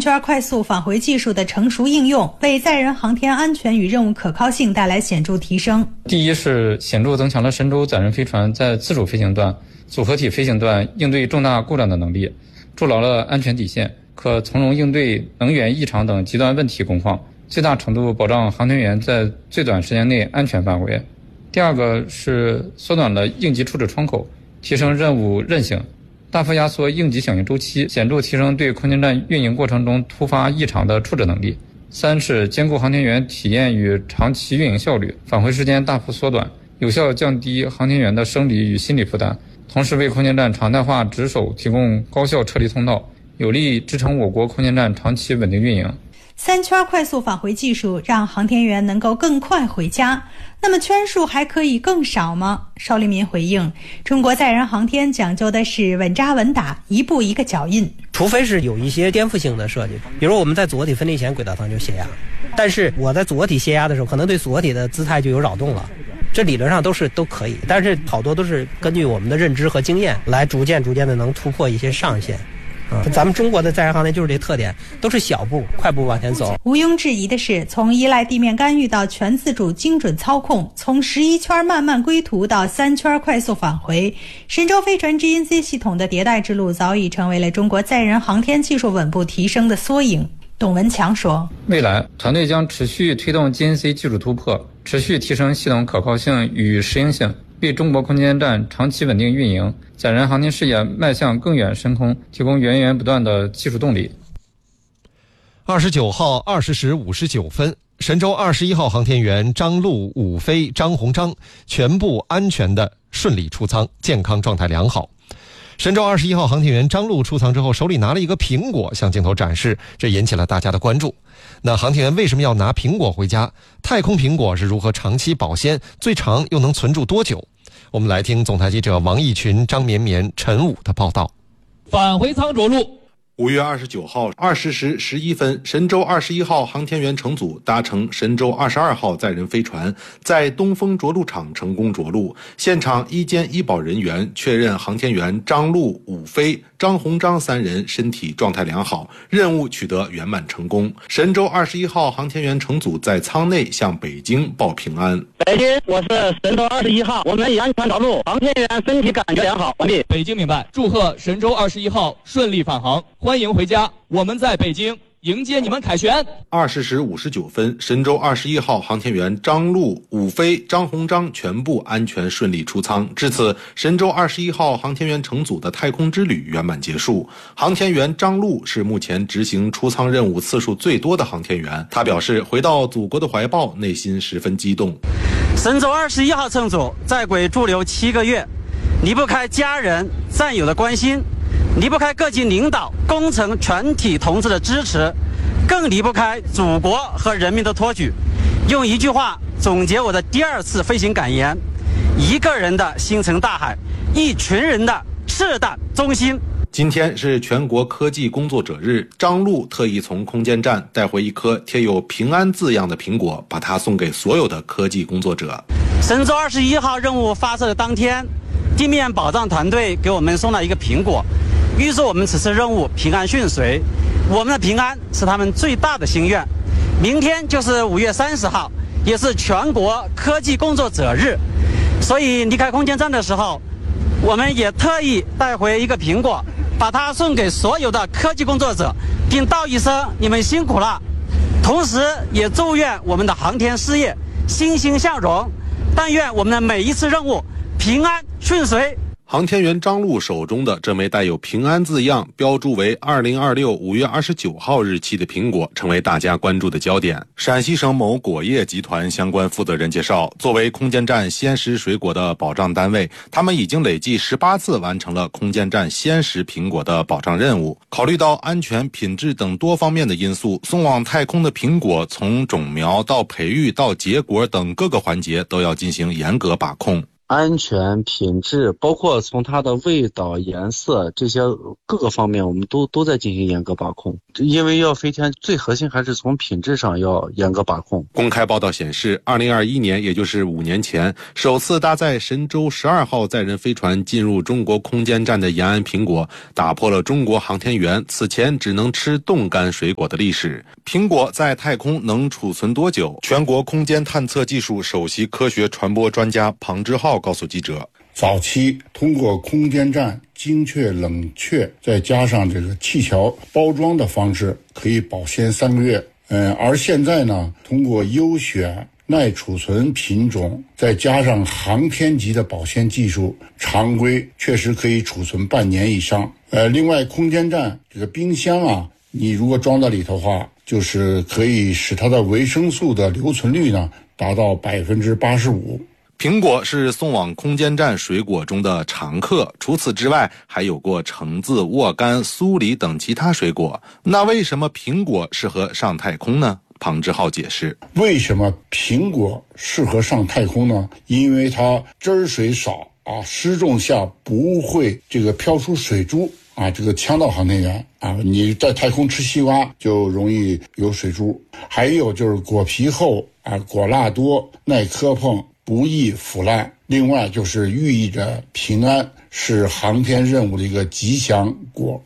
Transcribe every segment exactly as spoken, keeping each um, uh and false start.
圈快速返回技术的成熟应用，为载人航天安全与任务可靠性带来显著提升。 第一是显著增强了神舟载人飞船在自主飞行段、组合体飞行段应对重大故障的能力，筑牢了安全底线，可从容应对能源异常等极端问题工况，最大程度保障航天员在最短时间内安全返回。第二个是缩短了应急处置窗口，提升任务韧性，大幅压缩应急响应周期，显著提升对空间站运营过程中突发异常的处置能力。三是兼顾航天员体验与长期运营效率，返回时间大幅缩短，有效降低航天员的生理与心理负担，同时为空间站常态化值守提供高效撤离通道，有力支撑我国空间站长期稳定运营。 三圈快速返回技术让航天员能够更快回家，那么圈数还可以更少吗？邵立民回应，中国载人航天讲究的是稳扎稳打，一步一个脚印。 除非是有一些颠覆性的设计，比如我们在组合体分离前轨道舱就泄压，但是我在组合体泄压的时候，可能对组合体的姿态就有扰动了，这理论上都是都可以，但是好多都是根据我们的认知和经验来逐渐逐渐的能突破一些上限。嗯，咱们中国的载人航天就是这特点，都是小步快步往前走。 毋庸置疑的是，从依赖地面干预到全自主精准操控，从十一圈慢慢归途到三圈快速返回，神舟飞船 G N C 系统的迭代之路早已成为了中国载人航天技术稳步提升的缩影。董文强说， 未来团队将持续推动 G N C 技术突破，持续提升系统可靠性与适应性，为中国空间站长期稳定运营、载人航天事业迈向更远深空提供源源不断的技术动力。 二十九号二十时五十九分，神舟二十一号航天员张陆、武飞、张鸿章全部安全的顺利出舱，健康状态良好。神舟二十一号航天员张陆出舱之后，手里拿了一个苹果向镜头展示，这引起了大家的关注。那航天员为什么要拿苹果回家？太空苹果是如何长期保鲜？最长又能存住多久？我们来听总台记者王义群、张绵绵、陈武的报道。 返回舱着陆。 五月二十九号二十时十一分，神舟二十一号航天员乘组搭乘神舟二十二号载人飞船，在东风着陆场成功着陆。现场医监医保人员确认，航天员张陆、武飞、张鸿章三人身体状态良好，任务取得圆满成功。神舟二十一号航天员乘组在舱内向北京报平安。 北京，我是神舟二十一号，我们已安全着陆，航天员身体感觉良好，完毕。 北京明白，祝贺神舟二十一号顺利返航。欢迎回家，我们在北京迎接你们凯旋。 二十时五十九分，神舟二十一号航天员张陆、武飞、张鸿章全部安全顺利出舱。至此，神舟二十一号航天员乘组的太空之旅圆满结束。航天员张陆是目前执行出舱任务次数最多的航天员。他表示，回到祖国的怀抱，内心十分激动。 神舟二十一号乘组在轨驻留七个月，离不开家人、战友的关心，离不开各级领导、工程全体同志的支持，更离不开祖国和人民的托举。用一句话总结我的第二次飞行感言：一个人的星辰大海，一群人的赤胆忠心。 今天是全国科技工作者日，张陆特意从空间站带回一颗贴有平安字样的苹果，把它送给所有的科技工作者。 神舟二十一号任务发射的当天，地面保障团队给我们送了一个苹果，预祝我们此次任务平安顺遂。我们的平安是他们最大的心愿。明天就是五月三十号，也是全国科技工作者日，所以离开空间站的时候，我们也特意带回一个苹果，把它送给所有的科技工作者，并道一声你们辛苦了。同时也祝愿我们的航天事业欣欣向荣，但愿我们的每一次任务平安顺遂。 航天员张陆手中的这枚带有平安字样、标注为二零二六五月二十九号日期的苹果，成为大家关注的焦点。陕西省某果业集团相关负责人介绍，作为空间站鲜食水果的保障单位，他们已经累计十八次完成了空间站鲜食苹果的保障任务。考虑到安全、品质等多方面的因素，送往太空的苹果从种苗到培育到结果等各个环节都要进行严格把控。 安全、品质，包括从它的味道、颜色这些各个方面，我们都都在进行严格把控。 因为要飞天，最核心还是从品质上要严格把控。 公开报道显示，二零二一年，也就是五年前，首次搭载神舟十二号载人飞船进入中国空间站的延安苹果，打破了中国航天员此前只能吃冻干水果的历史。苹果在太空能储存多久？全国空间探测技术首席科学传播专家庞之浩告诉记者， 早期通过空间站精确冷却，再加上这个气桥包装的方式，可以保鲜三个月。嗯，而现在呢，通过优选耐储存品种，再加上航天级的保鲜技术，常规确实可以储存半年以上。呃，另外空间站这个冰箱啊，你如果装到里头的话，就是可以使它的维生素的留存率呢达到百分之八十五。 苹果是送往空间站水果中的常客，除此之外还有过橙子、沃柑、苏梨等其他水果。那为什么苹果适合上太空呢？庞之浩解释， 为什么苹果适合上太空呢？因为它汁水少啊，失重下不会这个飘出水珠啊，这个呛到航天员啊。你在太空吃西瓜就容易有水珠。还有就是果皮厚啊，果蜡多，耐磕碰，不易腐烂。另外就是寓意着平安，是航天任务的一个吉祥果。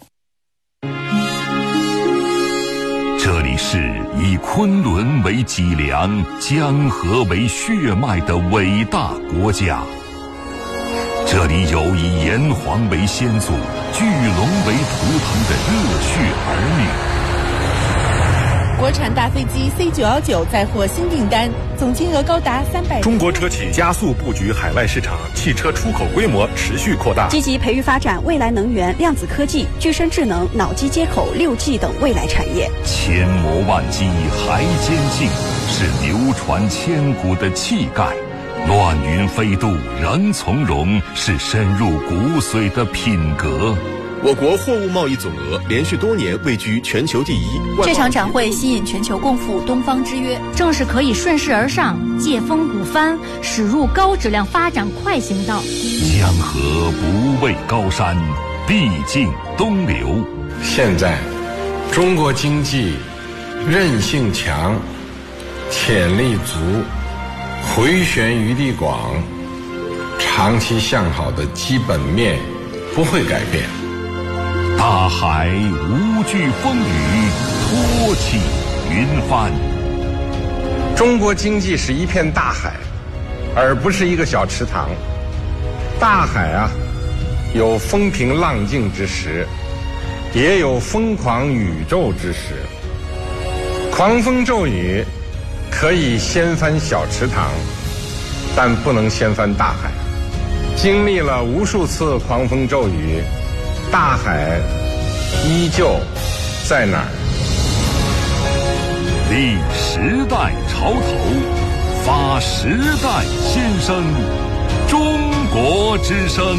这里是以昆仑为脊梁、江河为血脉的伟大国家。这里有以炎黄为先祖、巨龙为图腾的热血儿女。 国产大飞机 C 九一九再获新订单，总金额高达三百。 中国车企加速布局海外市场，汽车出口规模持续扩大， 积极培育发展未来能源、量子科技、具身智能、脑机接口、六 G 等未来产业。 千磨万击还坚劲，是流传千古的气概；乱云飞渡仍从容，是深入骨髓的品格。 我国货物贸易总额连续多年位居全球第一。 这场展会吸引全球共赴东方之约， 正是可以顺势而上，借风鼓帆，驶入高质量发展快行道。 江河不畏高山，必经东流。 现在，中国经济韧性强，潜力足，回旋余地广，长期向好的基本面不会改变。 大海无惧风雨，托起云帆。 中国经济是一片大海，而不是一个小池塘。大海啊，有风平浪静之时，也有疯狂宇宙之时。狂风骤雨可以掀翻小池塘，但不能掀翻大海。经历了无数次狂风骤雨，大海依旧在哪儿？ 立时代潮头，发时代新生，中国之声。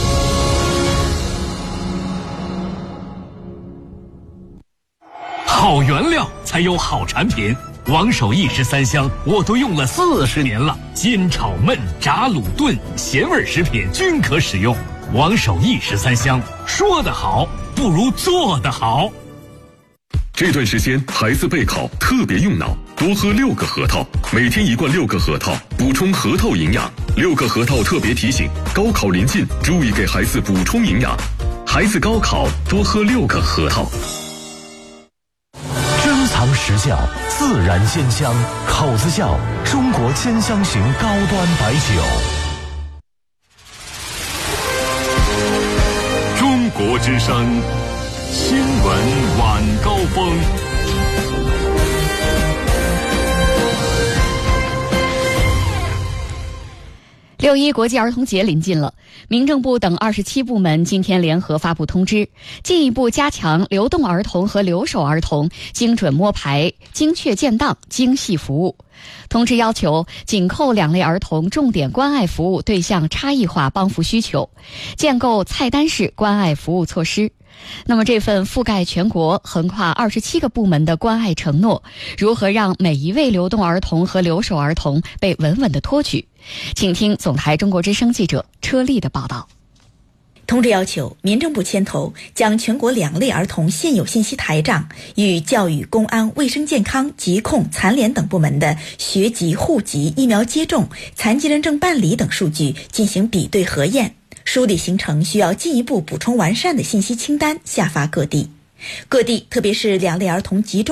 好原料才有好产品。王守义十三香我都用了四十年了，煎炒焖炸卤炖咸味食品均可使用。王守义十三香，说得好不如做得好。 这段时间孩子备考特别用脑，多喝六个核桃，每天一罐六个核桃，补充核桃营养。六个核桃特别提醒，高考临近，注意给孩子补充营养。孩子高考多喝六个核桃。 珍藏实窖，自然鲜香，口子窖中国千香型高端白酒。 中国之声新闻晚高峰。 六一国际儿童节临近了，民政部等二十七部门今天联合发布通知，进一步加强流动儿童和留守儿童精准摸排、精确建档、精细服务。通知要求紧扣两类儿童重点关爱服务对象差异化帮扶需求，建构菜单式关爱服务措施。那么这份覆盖全国、横跨二十七个部门的关爱承诺，如何让每一位流动儿童和留守儿童被稳稳地托举？请听总台中国之声记者车丽的报道。 通知要求，民政部牵头将全国两类儿童现有信息台账与教育、公安、卫生健康、疾控、残联等部门的学籍、户籍、疫苗接种、残疾人证办理等数据进行比对核验，梳理形成需要进一步补充完善的信息清单，下发各地。各地特别是两类儿童集中